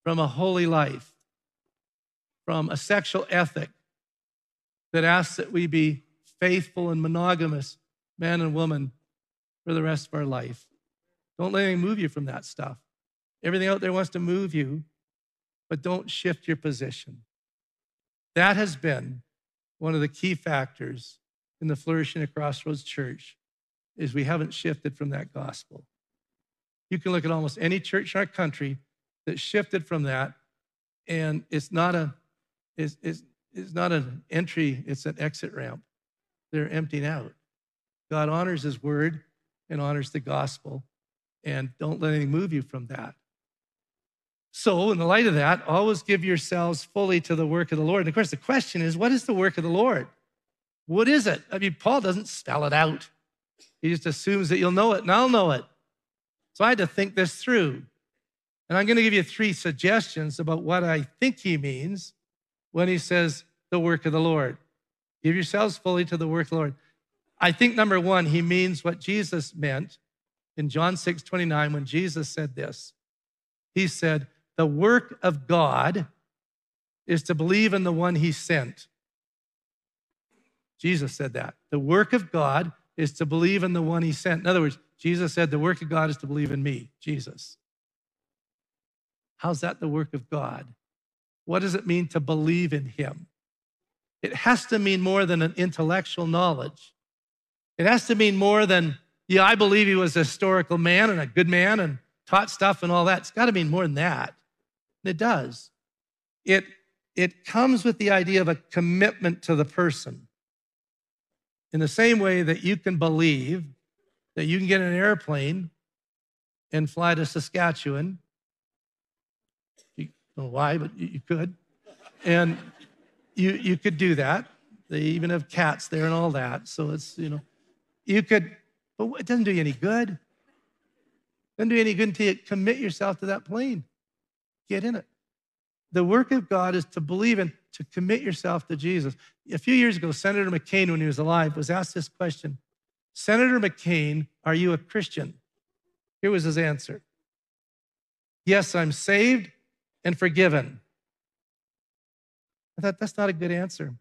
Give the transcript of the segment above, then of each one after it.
from a holy life, from a sexual ethic that asks that we be faithful and monogamous, man and woman, for the rest of our life. Don't let anything move you from that stuff. Everything out there wants to move you, but don't shift your position. That has been one of the key factors in the flourishing of Crossroads Church, is we haven't shifted from that gospel. You can look at almost any church in our country that shifted from that, and it's not an entry, it's an exit ramp. They're emptying out. God honors his word and honors the gospel, and don't let anything move you from that. So in the light of that, always give yourselves fully to the work of the Lord. And of course, the question is, what is the work of the Lord? What is it? I mean, Paul doesn't spell it out. He just assumes that you'll know it, and I'll know it. So I had to think this through. And I'm going to give you 3 suggestions about what I think he means when he says the work of the Lord. Give yourselves fully to the work of the Lord. I think, number 1, he means what Jesus meant in John 6:29 when Jesus said this. He said, the work of God is to believe in the one he sent. Jesus said that. The work of God is to believe in the one he sent. In other words, Jesus said, the work of God is to believe in me, Jesus. How's that the work of God? What does it mean to believe in him? It has to mean more than an intellectual knowledge. It has to mean more than, yeah, I believe he was a historical man and a good man and taught stuff and all that. It's got to mean more than that. And it does. It comes with the idea of a commitment to the person. In the same way that you can believe that you can get in an airplane and fly to Saskatchewan. You don't know why, but you could. And you could do that. They even have cats there and all that. So it's, you could, but it doesn't do you any good. It doesn't do you any good until you commit yourself to that plane. Get in it. The work of God is to believe in, to commit yourself to Jesus. A few years ago, Senator McCain, when he was alive, was asked this question. Senator McCain, are you a Christian? Here was his answer. Yes, I'm saved and forgiven. I thought, that's not a good answer.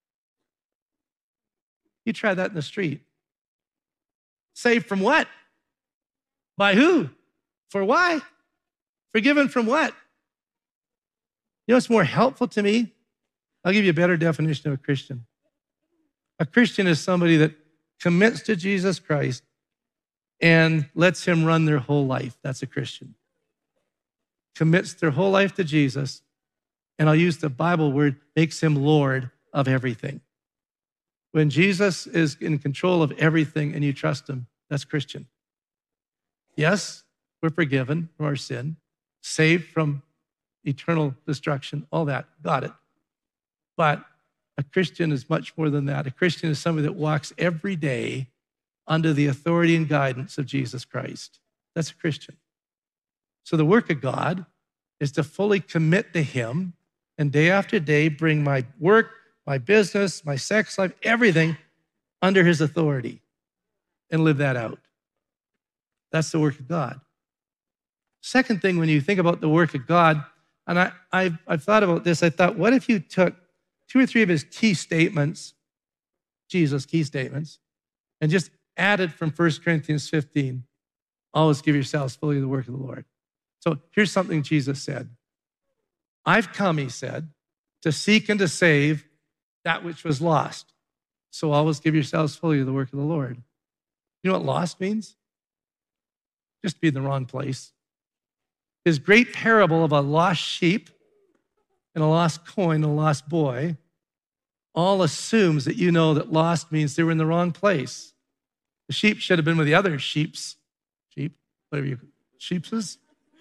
You try that in the street. Saved from what? By who? For why? Forgiven from what? You know what's more helpful to me? I'll give you a better definition of a Christian. A Christian is somebody that commits to Jesus Christ and lets him run their whole life. That's a Christian. Commits their whole life to Jesus, and I'll use the Bible word, makes him Lord of everything. When Jesus is in control of everything and you trust him, that's Christian. Yes, we're forgiven from our sin, saved from eternal destruction, all that, got it. But a Christian is much more than that. A Christian is somebody that walks every day under the authority and guidance of Jesus Christ. That's a Christian. So the work of God is to fully commit to him and day after day bring my work, my business, my sex life, everything under his authority and live that out. That's the work of God. Second thing, when you think about the work of God, and I've thought about this, I thought, what if you took 2 or 3 of his key statements, Jesus' key statements, and just added from 1 Corinthians 15, always give yourselves fully to the work of the Lord. So here's something Jesus said. I've come, he said, to seek and to save that which was lost. So always give yourselves fully to the work of the Lord. You know what lost means? Just be in the wrong place. His great parable of a lost sheep and a lost coin and a lost boy all assumes that you know that lost means they were in the wrong place. The sheep should have been with the other sheep, whatever you, sheepses,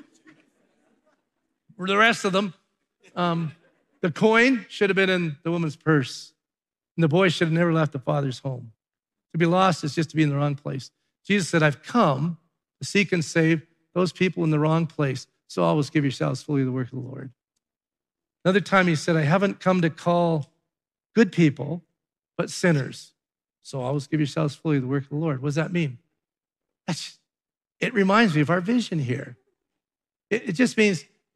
or the rest of them. The coin should have been in the woman's purse, and the boy should have never left the father's home. To be lost is just to be in the wrong place. Jesus said, I've come to seek and save those people in the wrong place. So always give yourselves fully to the work of the Lord. Another time he said, I haven't come to call good people, but sinners. So always give yourselves fully to the work of the Lord. What does that mean? It reminds me of our vision here. It just means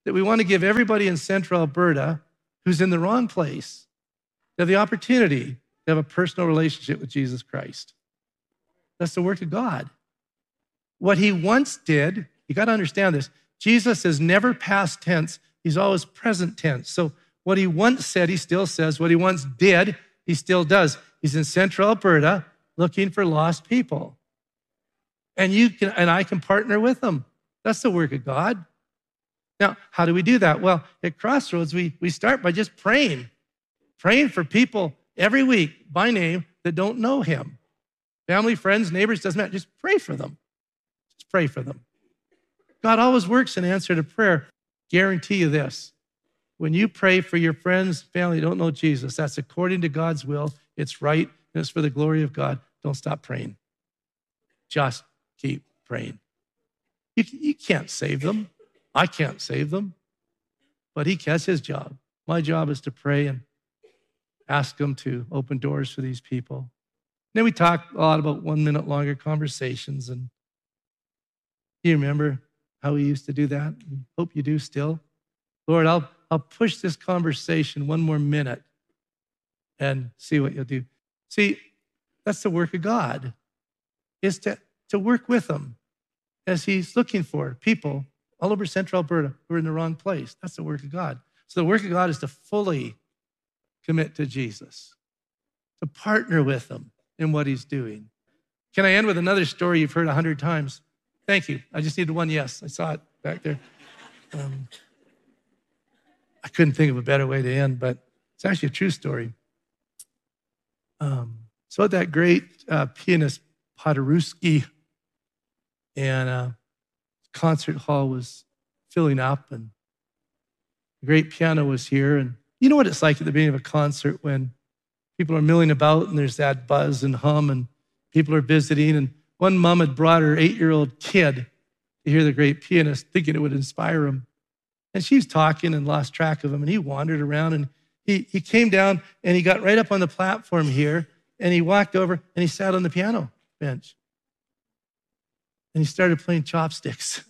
that we want to give everybody in central Alberta who's in the wrong place to have the opportunity to have a personal relationship with Jesus Christ. That's the work of God. What he once did, you got to understand this, Jesus is never past tense. He's always present tense. So what he once said, he still says. What he once did, he still does. He's in central Alberta looking for lost people. And you can, and I can partner with them. That's the work of God. Now, how do we do that? Well, at Crossroads, we start by just praying for people every week by name that don't know him. Family, friends, neighbors, doesn't matter. Just pray for them. Just pray for them. God always works in answer to prayer. Guarantee you this. When you pray for your friends, family, don't know Jesus, that's according to God's will. It's right, and it's for the glory of God. Don't stop praying. Just keep praying. You can't save them. I can't save them. But that's his job. My job is to pray and ask him to open doors for these people. And then we talk a lot about 1 minute longer conversations. And you remember how we used to do that? Hope you do still. Lord, I'll push this conversation 1 more minute and see what you'll do. See, that's the work of God, is to work with him as he's looking for people all over central Alberta who are in the wrong place. That's the work of God. So the work of God is to fully commit to Jesus, to partner with him in what he's doing. Can I end with another story you've heard 100 times? Thank you. I just needed one yes. I saw it back there. I couldn't think of a better way to end, but it's actually a true story. So that great pianist Paderewski, and concert hall was filling up, and the great piano was here. And you know what it's like at the beginning of a concert when people are milling about and there's that buzz and hum and people are visiting. And one mom had brought her 8-year-old kid to hear the great pianist, thinking it would inspire him. And she was talking and lost track of him, and he wandered around, and he came down and he got right up on the platform here, and he walked over and he sat on the piano bench. And he started playing chopsticks.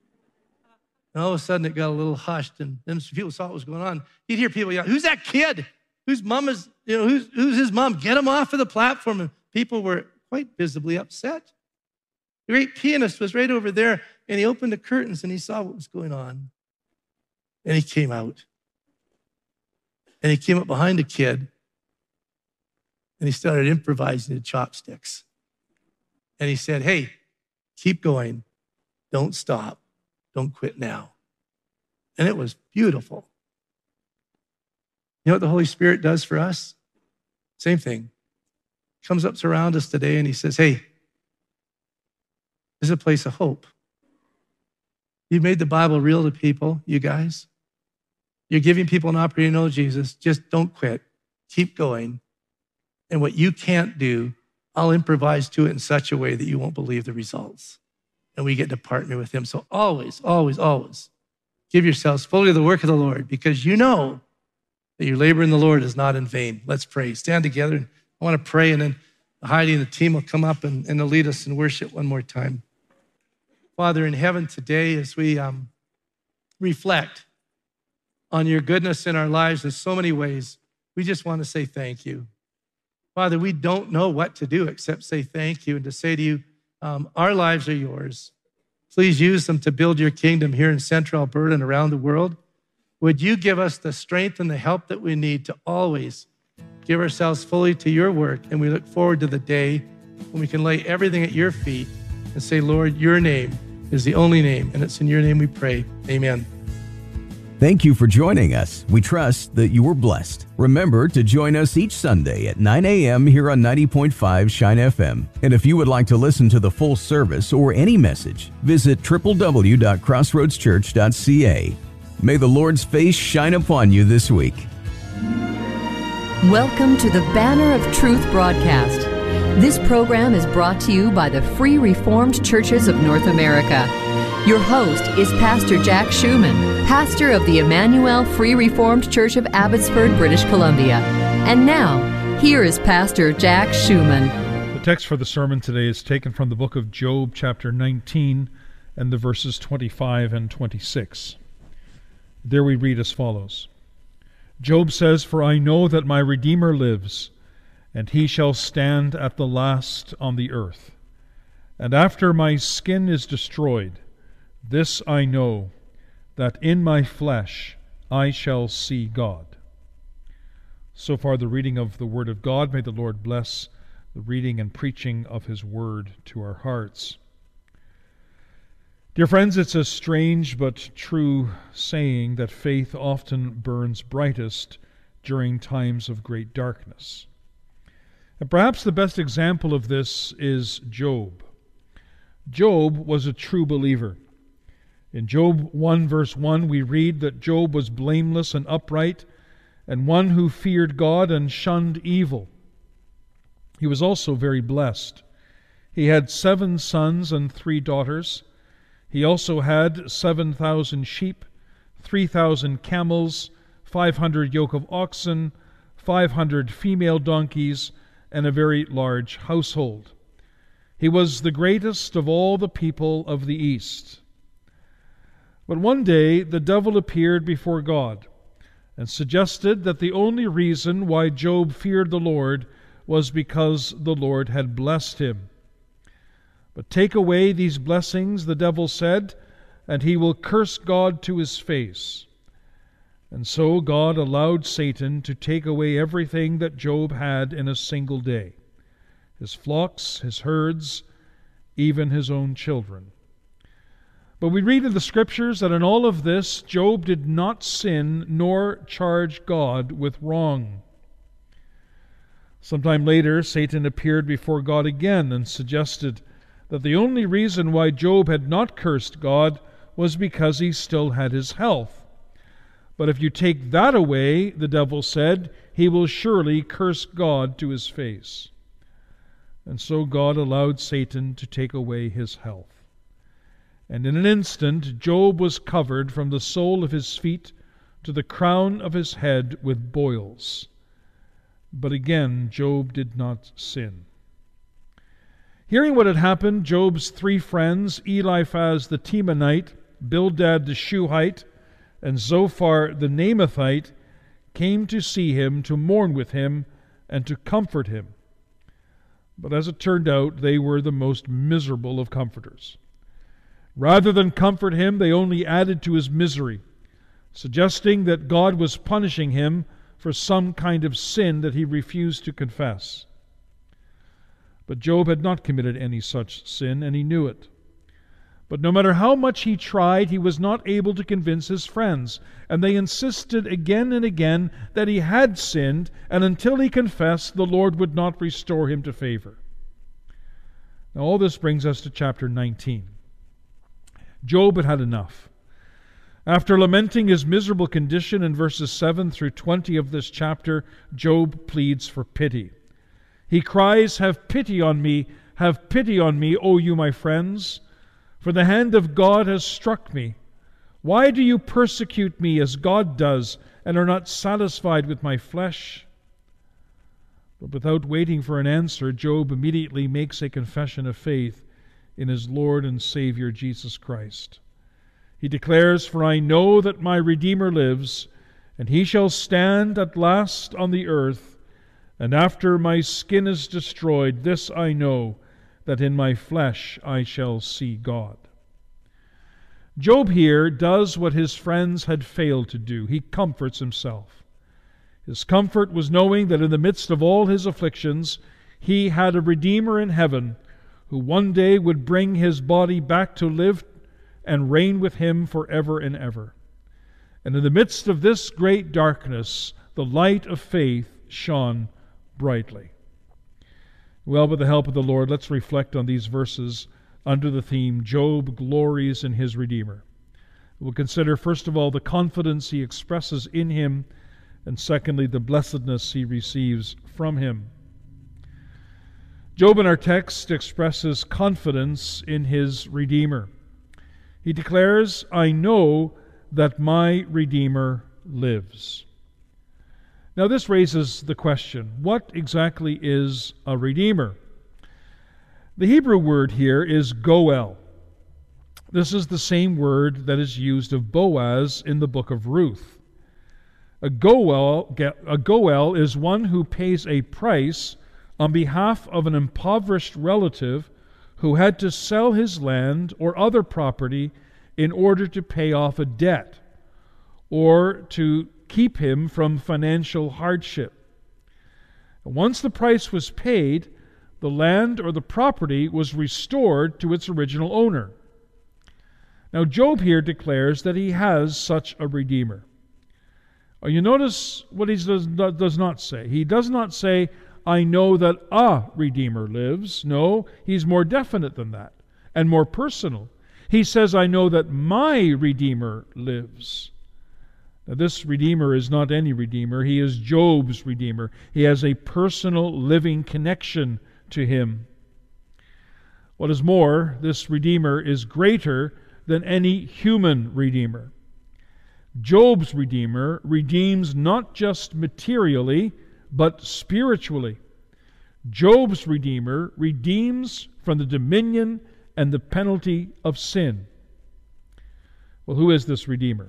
And all of a sudden, it got a little hushed, and then people saw what was going on. You'd hear people yell, "Who's that kid? Whose mom is, who's his mom? Get him off of the platform." And people were quite visibly upset. The great pianist was right over there, and he opened the curtains, and he saw what was going on. And he came out. And he came up behind the kid, and he started improvising the chopsticks. And he said, "Hey, keep going. Don't stop. Don't quit now." And it was beautiful. You know what the Holy Spirit does for us? Same thing. He comes up around us today and he says, "Hey, this is a place of hope. You've made the Bible real to people, you guys. You're giving people an opportunity to know Jesus. Just don't quit. Keep going. And what you can't do, I'll improvise to it in such a way that you won't believe the results." And we get to partner with him. So always, always, always give yourselves fully to the work of the Lord, because you know that your labor in the Lord is not in vain. Let's pray. Stand together. I want to pray, and then Heidi and the team will come up and they'll lead us in worship one more time. Father in heaven, today as we reflect on your goodness in our lives in so many ways, we just want to say thank you. Father, we don't know what to do except say thank you and to say to you, our lives are yours. Please use them to build your kingdom here in central Alberta and around the world. Would you give us the strength and the help that we need to always give ourselves fully to your work? And we look forward to the day when we can lay everything at your feet and say, Lord, your name is the only name, and it's in your name we pray. Amen. Thank you for joining us. We trust that you were blessed. Remember to join us each Sunday at 9 a.m. here on 90.5 Shine FM. And if you would like to listen to the full service or any message, visit www.crossroadschurch.ca. May the Lord's face shine upon you this week. Welcome to the Banner of Truth broadcast. This program is brought to you by the Free Reformed Churches of North America. Your host is Pastor Jack Schumann, pastor of the Emmanuel Free Reformed Church of Abbotsford, British Columbia. And now, here is Pastor Jack Schumann. The text for the sermon today is taken from the book of Job, chapter 19, and the verses 25 and 26. There we read as follows. Job says, "For I know that my Redeemer lives, and he shall stand at the last on the earth. And after my skin is destroyed, this I know, that in my flesh I shall see God." So far the reading of the Word of God. May the Lord bless the reading and preaching of His Word to our hearts. Dear friends, it's a strange but true saying that faith often burns brightest during times of great darkness. And perhaps the best example of this is Job. Job was a true believer. In Job 1 verse 1 we read that Job was blameless and upright, and one who feared God and shunned evil. He was also very blessed. He had 7 sons and 3 daughters. He also had 7,000 sheep, 3,000 camels, 500 yoke of oxen, 500 female donkeys, and a very large household. He was the greatest of all the people of the East. But one day the devil appeared before God and suggested that the only reason why Job feared the Lord was because the Lord had blessed him. "But take away these blessings," the devil said, "and he will curse God to his face." And so God allowed Satan to take away everything that Job had in a single day: his flocks, his herds, even his own children. But we read in the Scriptures that in all of this, Job did not sin nor charge God with wrong. Sometime later, Satan appeared before God again and suggested that the only reason why Job had not cursed God was because he still had his health. "But if you take that away," the devil said, "he will surely curse God to his face." And so God allowed Satan to take away his health. And in an instant, Job was covered from the sole of his feet to the crown of his head with boils. But again, Job did not sin. Hearing what had happened, Job's 3 friends, Eliphaz the Temanite, Bildad the Shuhite, and Zophar the Naamathite, came to see him, to mourn with him, and to comfort him. But as it turned out, they were the most miserable of comforters. Rather than comfort him, they only added to his misery, suggesting that God was punishing him for some kind of sin that he refused to confess. But Job had not committed any such sin, and he knew it. But no matter how much he tried, he was not able to convince his friends, and they insisted again and again that he had sinned, and until he confessed, the Lord would not restore him to favor. Now all this brings us to chapter 19. Job had had enough. After lamenting his miserable condition in verses 7 through 20 of this chapter, Job pleads for pity. He cries, "Have pity on me, O you my friends, for the hand of God has struck me. Why do you persecute me as God does, and are not satisfied with my flesh?" But without waiting for an answer, Job immediately makes a confession of faith in his Lord and Savior Jesus Christ. He declares, "For I know that my Redeemer lives, and he shall stand at last on the earth, and after my skin is destroyed, this I know, that in my flesh I shall see God." Job here does what his friends had failed to do. He comforts himself. His comfort was knowing that in the midst of all his afflictions, he had a Redeemer in heaven who one day would bring his body back to live and reign with him forever and ever. And in the midst of this great darkness, the light of faith shone brightly. Well, with the help of the Lord, let's reflect on these verses under the theme, Job glories in his Redeemer. We'll consider, first of all, the confidence he expresses in him, and secondly, the blessedness he receives from him. Job in our text expresses confidence in his Redeemer. He declares, "I know that my Redeemer lives." Now this raises the question, what exactly is a Redeemer? The Hebrew word here is goel. This is the same word that is used of Boaz in the book of Ruth. A goel is one who pays a price on behalf of an impoverished relative who had to sell his land or other property in order to pay off a debt or to keep him from financial hardship. Once the price was paid, the land or the property was restored to its original owner. Now, Job here declares that he has such a Redeemer. You notice what he does not say. He does not say, I know that a Redeemer lives. No, he's more definite than that and more personal. He says, I know that my Redeemer lives. Now, this Redeemer is not any Redeemer. He is Job's Redeemer. He has a personal living connection to him. What is more, this Redeemer is greater than any human Redeemer. Job's Redeemer redeems not just materially, but spiritually. Job's Redeemer redeems from the dominion and the penalty of sin. Well, who is this Redeemer?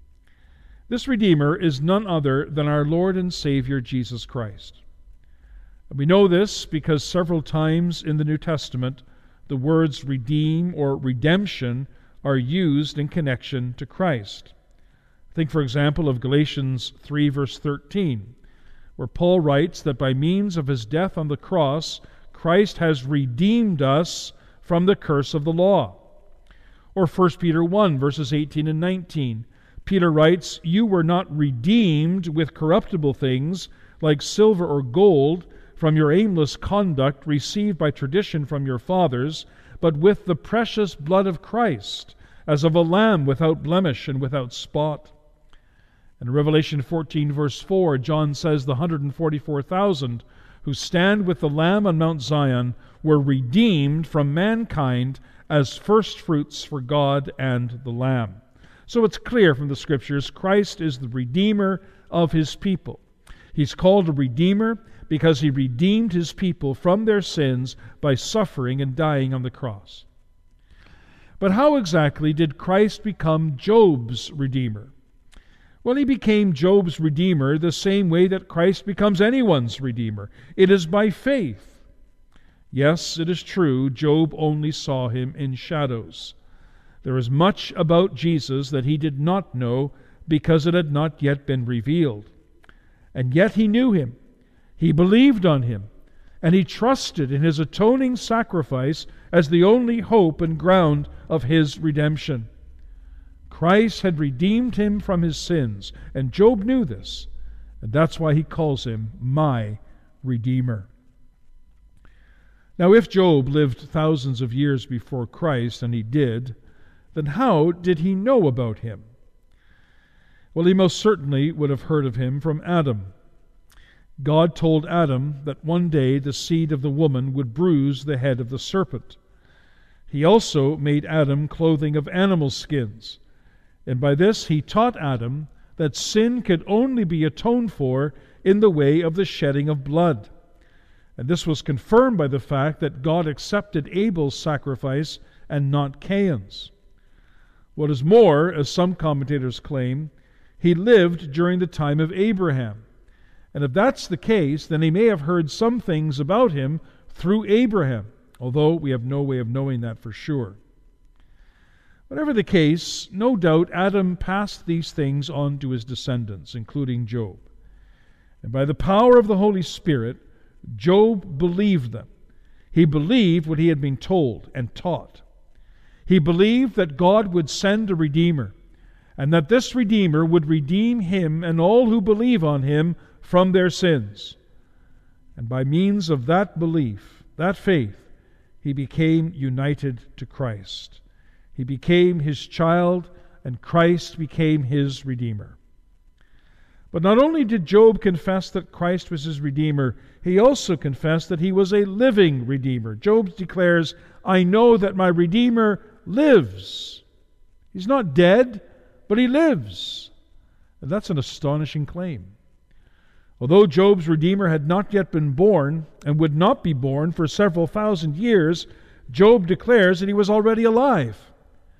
This Redeemer is none other than our Lord and Savior Jesus Christ. And we know this because several times in the New Testament the words redeem or redemption are used in connection to Christ. Think, for example, of Galatians 3, verse 13, where Paul writes that by means of his death on the cross, Christ has redeemed us from the curse of the law. Or 1 Peter 1, verses 18 and 19, Peter writes, You were not redeemed with corruptible things like silver or gold from your aimless conduct received by tradition from your fathers, but with the precious blood of Christ, as of a lamb without blemish and without spot. In Revelation 14, verse 4, John says the 144,000 who stand with the Lamb on Mount Zion were redeemed from mankind as firstfruits for God and the Lamb. So it's clear from the Scriptures, Christ is the Redeemer of His people. He's called a Redeemer because He redeemed His people from their sins by suffering and dying on the cross. But how exactly did Christ become Job's Redeemer? Well, He became Job's Redeemer the same way that Christ becomes anyone's Redeemer. It is by faith. Yes, it is true, Job only saw Him in shadows. There is much about Jesus that he did not know because it had not yet been revealed. And yet he knew Him. He believed on Him. And he trusted in His atoning sacrifice as the only hope and ground of his redemption. Christ had redeemed him from his sins, and Job knew this, and that's why he calls him my Redeemer. Now, if Job lived thousands of years before Christ, and he did, then how did he know about Him? Well, he most certainly would have heard of Him from Adam. God told Adam that one day the seed of the woman would bruise the head of the serpent. He also made Adam clothing of animal skins, and by this He taught Adam that sin could only be atoned for in the way of the shedding of blood. And this was confirmed by the fact that God accepted Abel's sacrifice and not Cain's. What is more, as some commentators claim, he lived during the time of Abraham. And if that's the case, then he may have heard some things about him through Abraham, although we have no way of knowing that for sure. Whatever the case, no doubt Adam passed these things on to his descendants, including Job. And by the power of the Holy Spirit, Job believed them. He believed what he had been told and taught. He believed that God would send a Redeemer, and that this Redeemer would redeem him and all who believe on Him from their sins. And by means of that belief, that faith, he became united to Christ. He became His child, and Christ became his Redeemer. But not only did Job confess that Christ was his Redeemer, he also confessed that He was a living Redeemer. Job declares, I know that my Redeemer lives. He's not dead, but He lives. And that's an astonishing claim. Although Job's Redeemer had not yet been born, and would not be born for several thousand years, Job declares that he was already alive.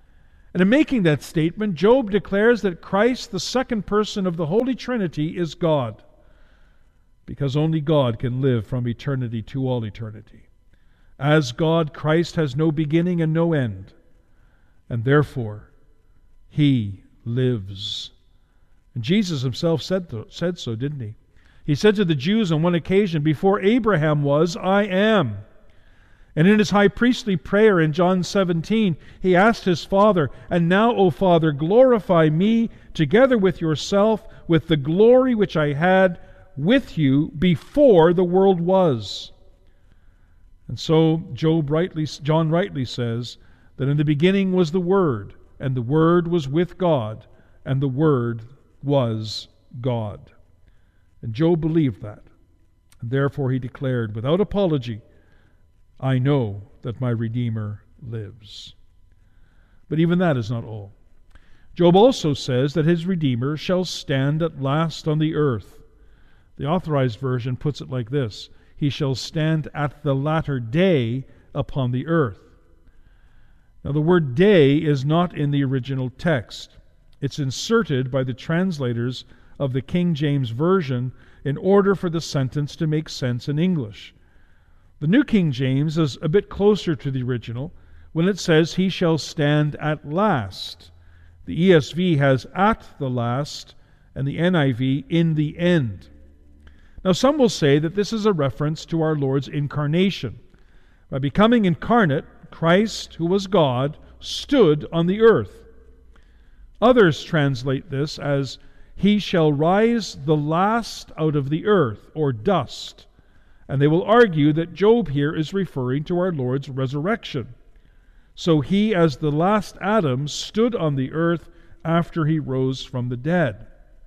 And in making that statement, Job declares that Christ, the second person of the Holy Trinity, is God, because only God can live from eternity to all eternity. As God, Christ has no beginning and no end, and therefore He lives. And Jesus Himself said so, didn't He? He said to the Jews on one occasion, "Before Abraham was, I am." And in His high priestly prayer in John 17, He asked His Father, "And now, O Father, glorify me together with Yourself with the glory which I had with You before the world was." And so John rightly says that in the beginning was the Word, and the Word was with God, and the Word was God. And Job believed that. And therefore he declared without apology, "I know that my Redeemer lives." But even that is not all. Job also says that his Redeemer shall stand at last on the earth. The Authorized Version puts it like this: "He shall stand at the latter day upon the earth." Now the word "day" is not in the original text. It's inserted by the translators of the King James Version in order for the sentence to make sense in English. The New King James is a bit closer to the original when it says, "He shall stand at last." The ESV has "at the last," and the NIV "in the end." Now some will say that this is a reference to our Lord's incarnation. By becoming incarnate, Christ, who was God, stood on the earth. Others translate this as, "He shall rise the last out of the earth," or dust. And they will argue that Job here is referring to our Lord's resurrection. So He, as the last Adam, stood on the earth after He rose from the dead.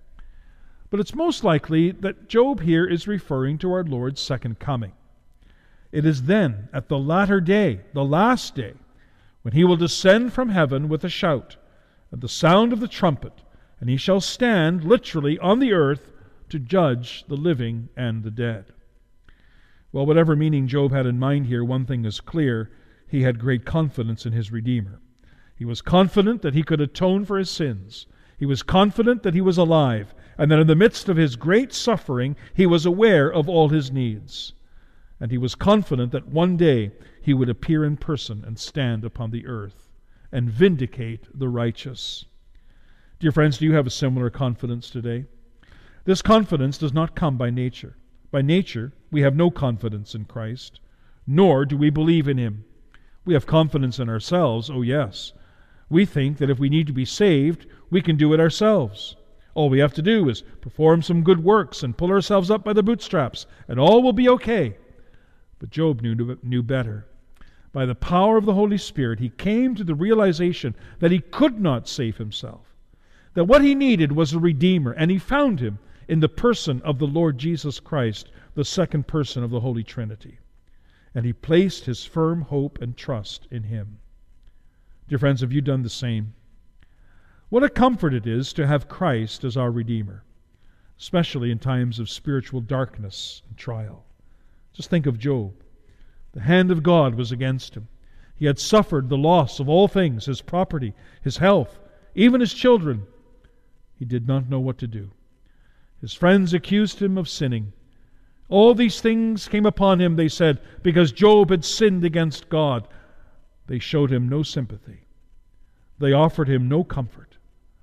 But it's most likely that Job here is referring to our Lord's second coming. It is then, at the latter day, the last day, when He will descend from heaven with a shout, at the sound of the trumpet, and He shall stand literally on the earth to judge the living and the dead. Well, whatever meaning Job had in mind here, one thing is clear: he had great confidence in his Redeemer. He was confident that He could atone for his sins. He was confident that He was alive, and that in the midst of his great suffering, He was aware of all his needs. And he was confident that one day He would appear in person and stand upon the earth and vindicate the righteous. Dear friends, do you have a similar confidence today? This confidence does not come by nature. By nature, we have no confidence in Christ, nor do we believe in Him. We have confidence in ourselves, oh yes. We think that if we need to be saved, we can do it ourselves. All we have to do is perform some good works and pull ourselves up by the bootstraps, and all will be okay. But Job knew better. By the power of the Holy Spirit, he came to the realization that he could not save himself, that what he needed was a Redeemer, and he found Him in the person of the Lord Jesus Christ, the second person of the Holy Trinity. And he placed his firm hope and trust in Him. Dear friends, have you done the same? What a comfort it is to have Christ as our Redeemer, especially in times of spiritual darkness and trial. Just think of Job. The hand of God was against him. He had suffered the loss of all things, his property, his health, even his children. He did not know what to do. His friends accused him of sinning. All these things came upon him, they said, because Job had sinned against God. They showed him no sympathy. They offered him no comfort.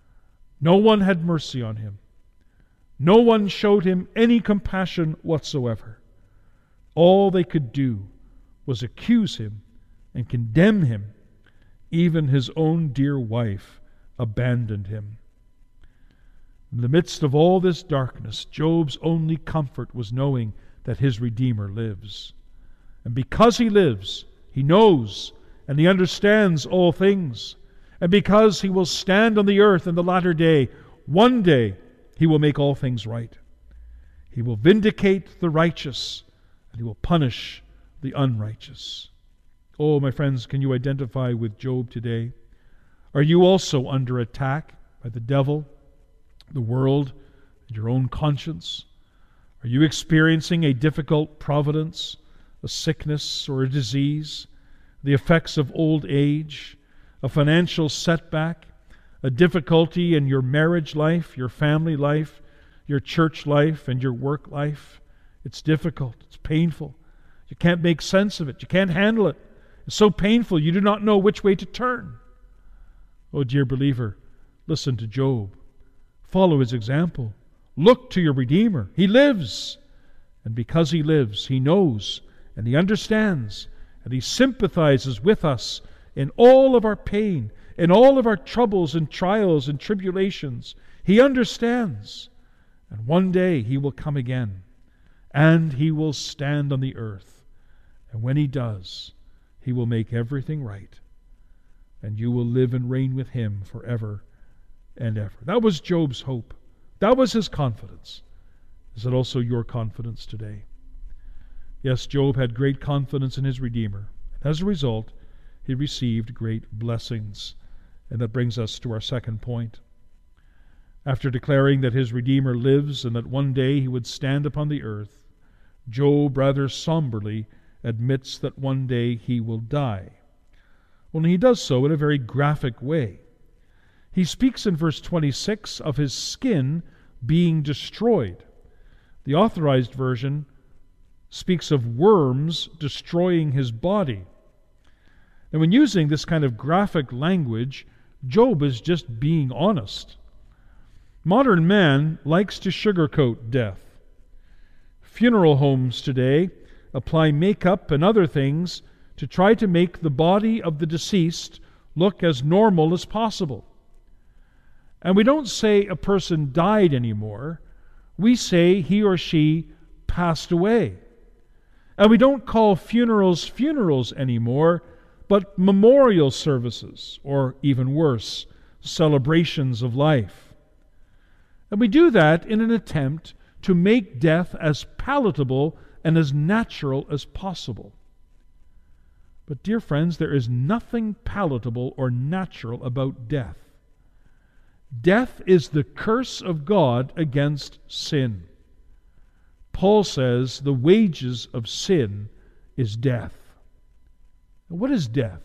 No one had mercy on him. No one showed him any compassion whatsoever. All they could do was accuse him and condemn him. Even his own dear wife abandoned him. In the midst of all this darkness, Job's only comfort was knowing that his Redeemer lives. And because He lives, he knows and he understands all things. And because He will stand on the earth in the latter day, one day He will make all things right. He will vindicate the righteous, and He will punish the unrighteous. Oh, my friends, can you identify with Job today? Are you also under attack by the devil, the world, and your own conscience? Are you experiencing a difficult providence, a sickness or a disease, the effects of old age, a financial setback, a difficulty in your marriage life, your family life, your church life, and your work life. It's difficult. It's painful. You can't make sense of it. You can't handle it. It's so painful you do not know which way to turn. Oh, dear believer, listen to Job. Follow his example. Look to your Redeemer. He lives. And because he lives, he knows and he understands and he sympathizes with us in all of our pain, in all of our troubles and trials and tribulations. He understands. And one day he will come again, and he will stand on the earth. And when he does, he will make everything right. And you will live and reign with him forever and ever. That was Job's hope. That was his confidence. Is it also your confidence today? Yes, Job had great confidence in his Redeemer. And as a result, he received great blessings. And that brings us to our second point. After declaring that his Redeemer lives and that one day he would stand upon the earth, Job rather somberly admits that one day he will die. Only he does so in a very graphic way. He speaks in verse 26 of his skin being destroyed. The Authorized Version speaks of worms destroying his body. And when using this kind of graphic language, Job is just being honest. Modern man likes to sugarcoat death. Funeral homes today apply makeup and other things to try to make the body of the deceased look as normal as possible. And we don't say a person died anymore. We say he or she passed away. And we don't call funerals funerals anymore, but memorial services, or even worse, celebrations of life. And we do that in an attempt to make death as palatable and as natural as possible. But dear friends, there is nothing palatable or natural about death. Death is the curse of God against sin. Paul says the wages of sin is death. What is death?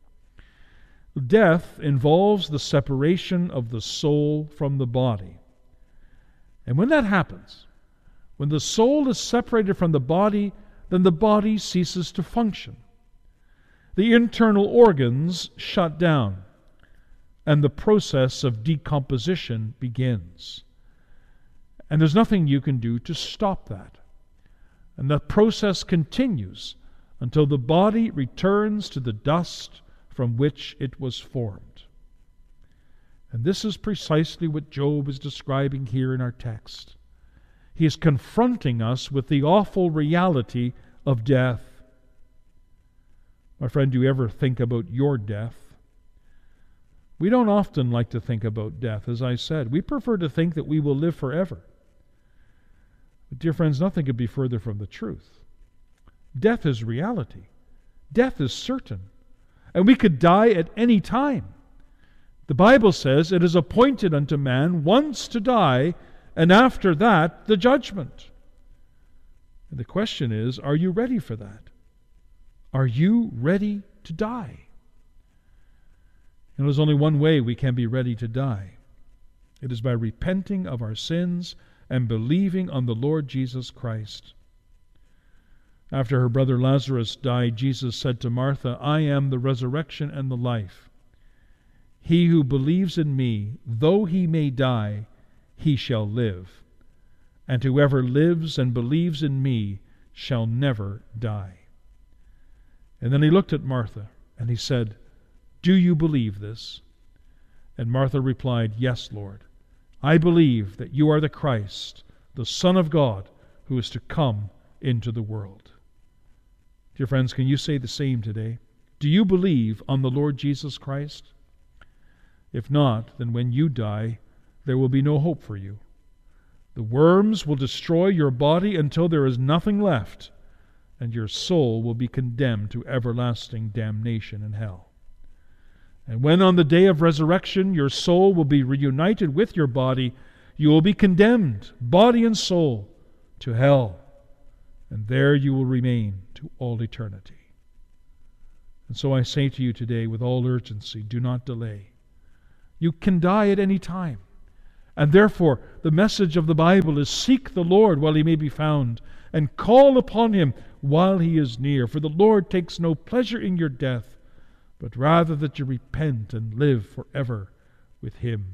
Death involves the separation of the soul from the body. And when that happens, when the soul is separated from the body, then the body ceases to function. The internal organs shut down, and the process of decomposition begins. And there's nothing you can do to stop that. And the process continues until the body returns to the dust from which it was formed. And this is precisely what Job is describing here in our text. He is confronting us with the awful reality of death. My friend, do you ever think about your death? We don't often like to think about death, as I said. We prefer to think that we will live forever. But dear friends, nothing could be further from the truth. Death is reality. Death is certain. And we could die at any time. The Bible says it is appointed unto man once to die, and after that the judgment. And the question is, are you ready for that? Are you ready to die? And there's only one way we can be ready to die. It is by repenting of our sins and believing on the Lord Jesus Christ. After her brother Lazarus died, Jesus said to Martha, I am the resurrection and the life. He who believes in me, though he may die, he shall live. And whoever lives and believes in me shall never die. And then he looked at Martha, and he said, Do you believe this? And Martha replied, Yes, Lord. I believe that you are the Christ, the Son of God, who is to come into the world. Dear friends, can you say the same today? Do you believe on the Lord Jesus Christ? If not, then when you die, there will be no hope for you. The worms will destroy your body until there is nothing left, and your soul will be condemned to everlasting damnation in hell. And when on the day of resurrection your soul will be reunited with your body, you will be condemned, body and soul, to hell, and there you will remain to all eternity. And so I say to you today with all urgency, do not delay. You can die at any time. And therefore, the message of the Bible is seek the Lord while He may be found, and call upon Him while He is near. For the Lord takes no pleasure in your death, but rather that you repent and live forever with Him.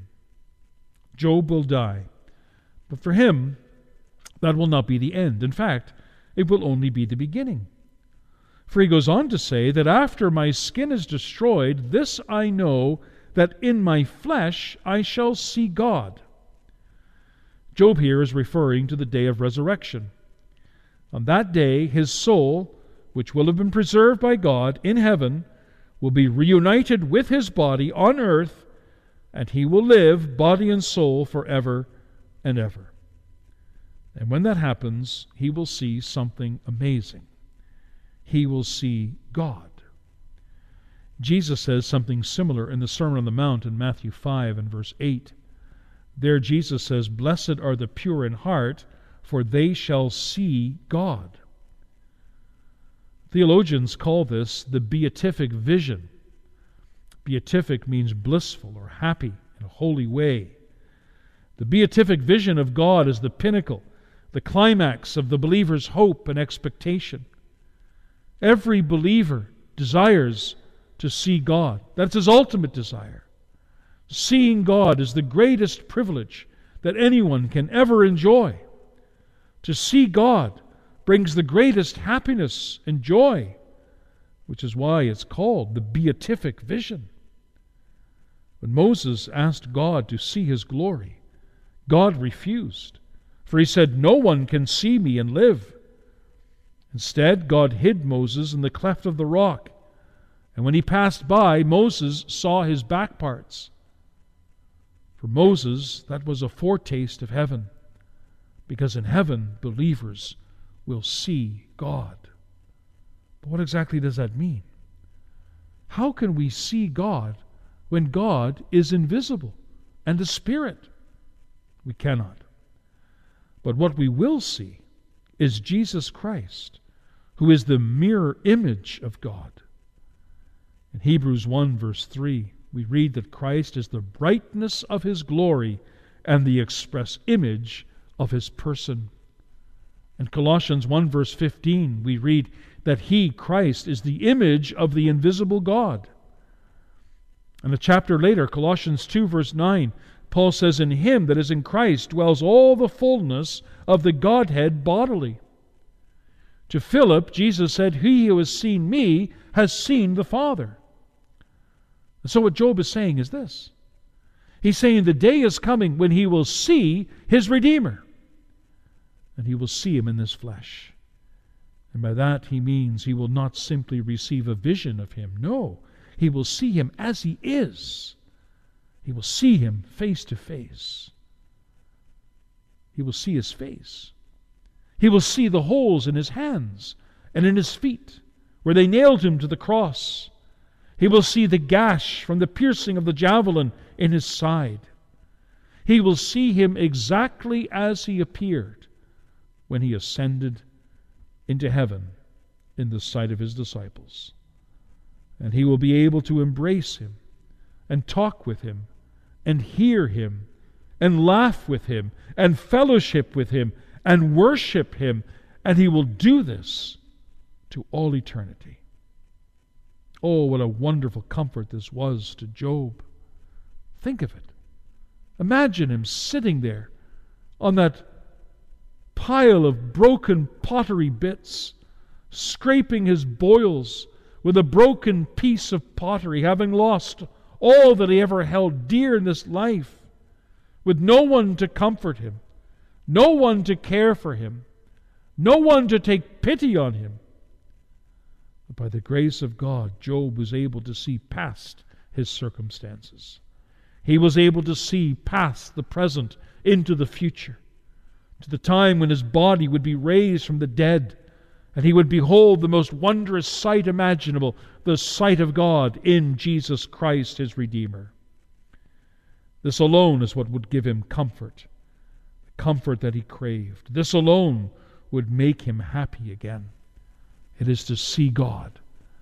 Job will die, but for him, that will not be the end. In fact, it will only be the beginning. For he goes on to say that after my skin is destroyed, this I know, that in my flesh I shall see God. Job here is referring to the day of resurrection. On that day, his soul, which will have been preserved by God in heaven, will be reunited with his body on earth, and he will live, body and soul, forever and ever. And when that happens, he will see something amazing. He will see God. Jesus says something similar in the Sermon on the Mount in Matthew 5 and verse 8. There Jesus says, "Blessed are the pure in heart, for they shall see God." Theologians call this the beatific vision. Beatific means blissful or happy in a holy way. The beatific vision of God is the pinnacle, the climax of the believer's hope and expectation. Every believer desires to see God. That's his ultimate desire. Seeing God is the greatest privilege that anyone can ever enjoy. To see God brings the greatest happiness and joy, which is why it's called the beatific vision. When Moses asked God to see His glory, God refused, for He said, "No one can see me and live." Instead, God hid Moses in the cleft of the rock, and when he passed by, Moses saw his back parts. For Moses, that was a foretaste of heaven, because in heaven, believers will see God. But what exactly does that mean? How can we see God when God is invisible and a spirit? We cannot. But what we will see is Jesus Christ, who is the mirror image of God. In Hebrews 1 verse 3, we read that Christ is the brightness of His glory and the express image of His person. In Colossians 1 verse 15, we read that He, Christ, is the image of the invisible God. And a chapter later, Colossians 2 verse 9, Paul says, "In Him that is in Christ dwells all the fullness of the Godhead bodily." To Philip, Jesus said, "He who has seen me has seen the Father." And so what Job is saying is this. He's saying the day is coming when he will see his Redeemer. And he will see Him in this flesh. And by that he means he will not simply receive a vision of Him. No, he will see Him as He is. He will see Him face to face. He will see His face. He will see the holes in His hands and in His feet, where they nailed Him to the cross. He will see the gash from the piercing of the javelin in His side. He will see Him exactly as He appeared when He ascended into heaven in the sight of His disciples. And he will be able to embrace Him and talk with Him and hear Him and laugh with Him and fellowship with Him and worship Him, and he will do this to all eternity. Oh, what a wonderful comfort this was to Job. Think of it. Imagine him sitting there on that pile of broken pottery bits, scraping his boils with a broken piece of pottery, having lost all that he ever held dear in this life, with no one to comfort him, no one to care for him, no one to take pity on him. But by the grace of God, Job was able to see past his circumstances. He was able to see past the present into the future, to the time when his body would be raised from the dead, and he would behold the most wondrous sight imaginable, the sight of God in Jesus Christ, his Redeemer. This alone is what would give him comfort, the comfort that he craved. This alone would make him happy again. It is to see God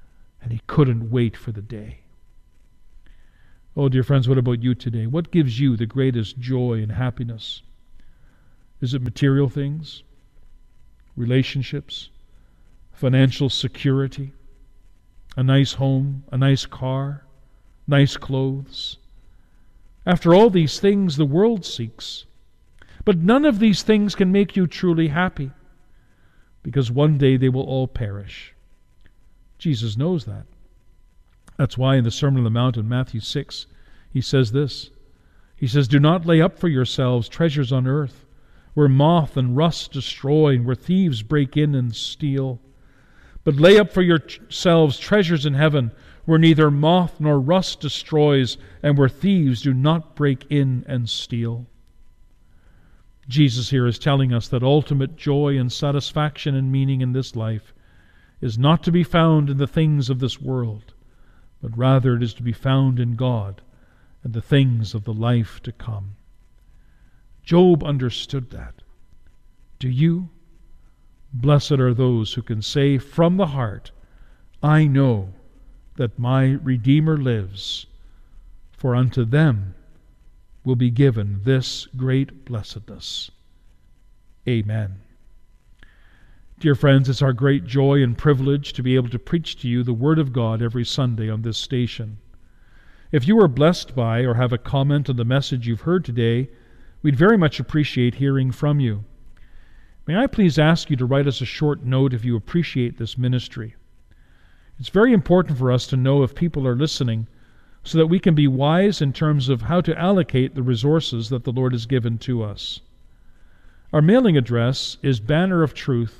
and he couldn't wait for the day. Oh, dear friends, what about you today? What gives you the greatest joy and happiness? Is it material things? Relationships? Financial security? A nice home? A nice car? Nice clothes? After all these things the world seeks. But none of these things can make you truly happy, because one day they will all perish. Jesus knows that. That's why in the Sermon on the Mount in Matthew 6, he says this. He says, "Do not lay up for yourselves treasures on earth, where moth and rust destroy, and where thieves break in and steal. But lay up for yourselves treasures in heaven, where neither moth nor rust destroys, and where thieves do not break in and steal." Jesus here is telling us that ultimate joy and satisfaction and meaning in this life is not to be found in the things of this world, but rather it is to be found in God and the things of the life to come. Job understood that. Do you? Blessed are those who can say from the heart, "I know that my Redeemer lives, for unto them will be given this great blessedness." Amen. Dear friends, it's our great joy and privilege to be able to preach to you the Word of God every Sunday on this station. If you are blessed by or have a comment on the message you've heard today, we'd very much appreciate hearing from you. May I please ask you to write us a short note if you appreciate this ministry. It's very important for us to know if people are listening so that we can be wise in terms of how to allocate the resources that the Lord has given to us. Our mailing address is Banner of Truth,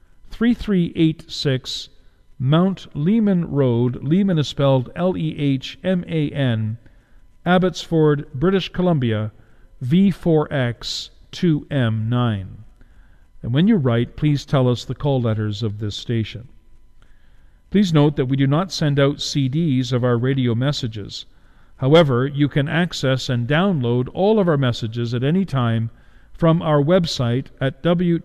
3386 Mount Lehman Road. Lehman is spelled Lehman, Abbotsford, British Columbia, V4X 2M9. And when you write, please tell us the call letters of this station. Please note that we do not send out CDs of our radio messages. However, you can access and download all of our messages at any time from our website at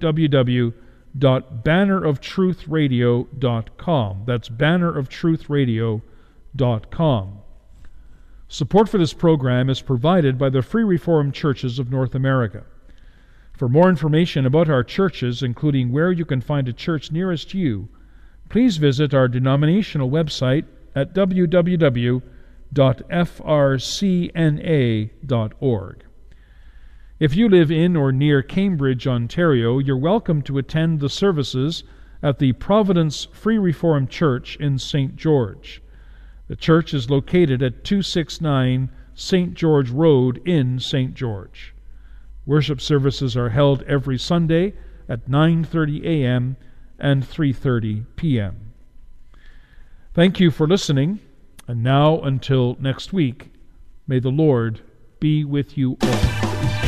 www.banneroftruthradio.com. That's banneroftruthradio.com. Support for this program is provided by the Free Reformed Churches of North America. For more information about our churches, including where you can find a church nearest you, please visit our denominational website at www.frcna.org. If you live in or near Cambridge, Ontario, you're welcome to attend the services at the Providence Free Reformed Church in St. George. The church is located at 269 St. George Road in St. George. Worship services are held every Sunday at 9:30 a.m. and 3:30 p.m. Thank you for listening, and now until next week, may the Lord be with you all.